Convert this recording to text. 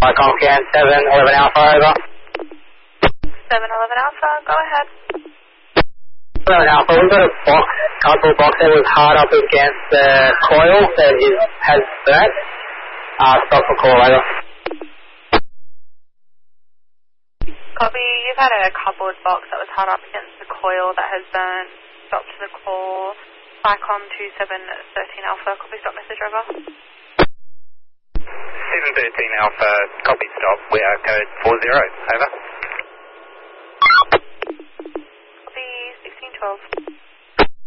Icon scan 711 Alpha, over. 711 Alpha, go ahead. 711 Alpha, we've got a box, cardboard box that was hard up against the coil that has burnt. Stop for call, over. Copy, you've had a cardboard box that was hard up against the coil that has burnt. Stop to the call. Icon 2713 Alpha, copy, stop message, over. 713 Alpha, copy, stop, we are code 40, over.